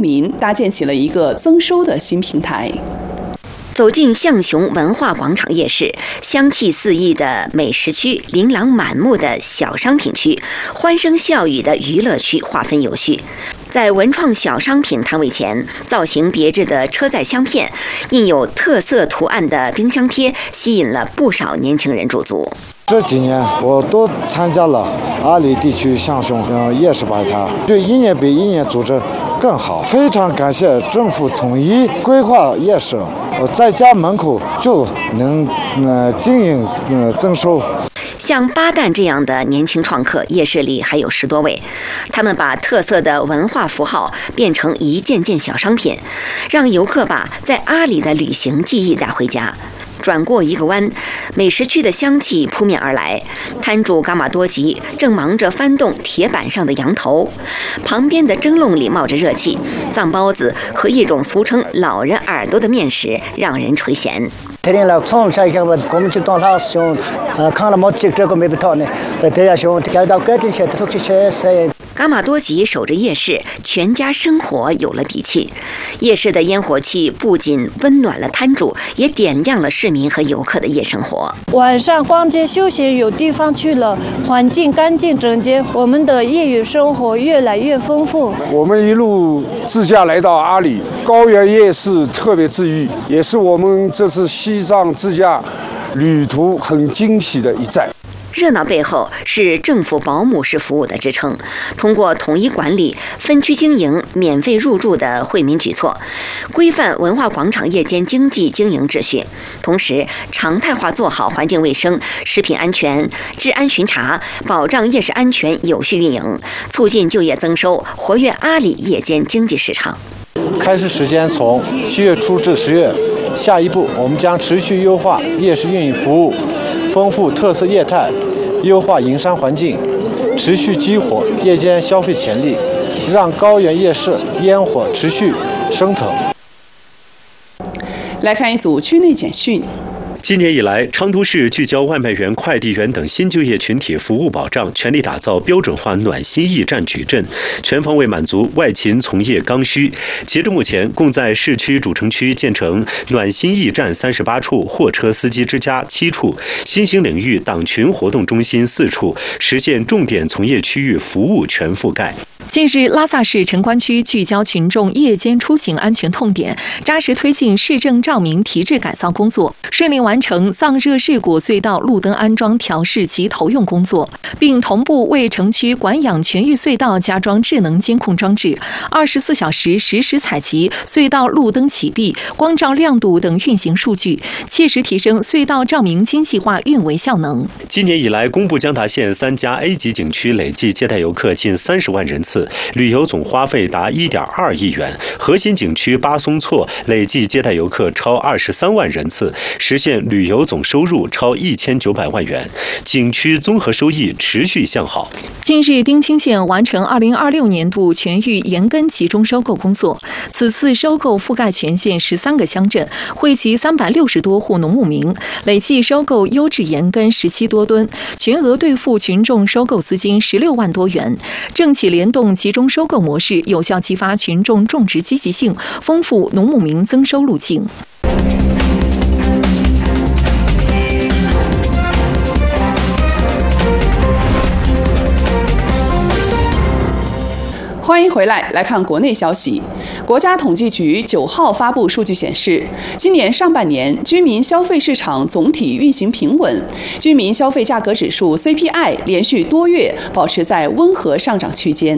民搭建起了一个增收的新平台。 走进象雄文化广场夜市，香气四溢的美食区、琳琅满目的小商品区、欢声笑语的娱乐区划分有序。在文创小商品摊位前，造型别致的车载香片、印有特色图案的冰箱贴，吸引了不少年轻人驻足。 这几年我都参加了阿里地区象雄夜市摆摊，就一年比一年组织更好。非常感谢政府统一规划夜市，我在家门口就能经营增收。 像巴旦这样的年轻创客，夜市里还有10多位。他们把特色的文化符号变成一件件小商品，让游客把在阿里的旅行记忆带回家。转过一个弯，美食区的香气扑面而来。摊主伽马多吉正忙着翻动铁板上的羊头，旁边的蒸笼里冒着热气，藏包子和一种俗称老人耳朵的面食让人垂涎。伽马多吉守着夜市，全家生活有了底气。夜市的烟火气不仅温暖了摊主，也点亮了市民和游客的夜生活。 晚上逛街休闲有地方去了，环境干净整洁，我们的业余生活越来越丰富。 我们一路自驾来到阿里高原夜市，特别治愈，也是我们这次西藏自驾旅途很惊喜的一站。 热闹背后是政府保姆式服务的支撑，通过统一管理、分区经营、免费入住的惠民举措，规范文化广场夜间经济经营秩序，同时常态化做好环境卫生、食品安全、治安巡查，保障夜市安全有序运营，促进就业增收，活跃阿里夜间经济市场。 开市时间从7月初至10月，下一步我们将持续优化夜市运营服务，丰富特色业态，优化营商环境，持续激活夜间消费潜力，让高原夜市烟火持续升腾。 来看一组区内简讯。 今年以来，昌都市聚焦外卖员、快递员等新就业群体服务保障，全力打造标准化暖心驿站矩阵，全方位满足外勤从业刚需。截至目前，共在市区主城区建成暖心驿站38处、货车司机之家7处、新兴领域党群活动中心4处，实现重点从业区域服务全覆盖。 近日，拉萨市城关区聚焦群众夜间出行安全痛点，扎实推进市政照明提质改造工作，顺利完成藏热市谷隧道路灯安装调试及投用工作，并同步为城区管养全域隧道加装智能监控装置，24小时实时采集隧道路灯启闭、光照亮度等运行数据，切实提升隧道照明精细化运维效能。 今年以来，工部江达县3家 A 级景区累计接待游客近30万人次，旅游总花费达1.2亿元。核心景区巴松措累计接待游客超23万人次，实现旅游总收入超1900万元，景区综合收益持续向好。 近日，丁清县完成2026年度全域盐根集中收购工作，此次收购覆盖全县13个乡镇，惠及360多户农牧民，累计收购优质盐根17多吨，全额兑付群众收购资金16万多元。政企联动集中收购模式，有效激发群众种植积极性，丰富农牧民增收路径。 欢迎回来，来看国内消息。国家统计局9号发布数据显示，今年上半年居民消费市场总体运行平稳，居民消费价格指数 CPI 连续多月保持在温和上涨区间。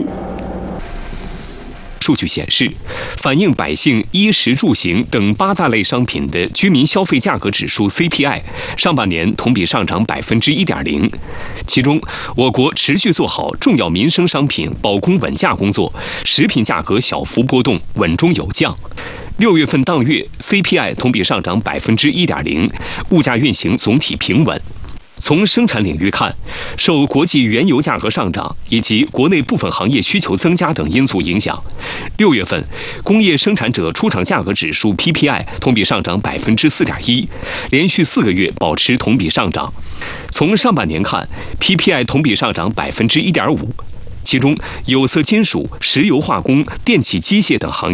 数据显示，反映百姓衣食住行等8大类商品的居民消费价格指数 CPI 上半年同比上涨1.0%。其中，我国持续做好重要民生商品保供稳价工作，食品价格小幅波动，稳中有降。6月份当月 CPI 同比上涨1.0%，物价运行总体平稳。从生产领域看，受国际原油价格上涨以及国内部分行业需求增加等因素影响，6月份工业生产者出厂价格指数 PPI 同比上涨4.1%，连续4个月保持同比上涨。从上半年看 ，PPI 同比上涨1.5%。其中，有色金属、石油化工、电气机械等行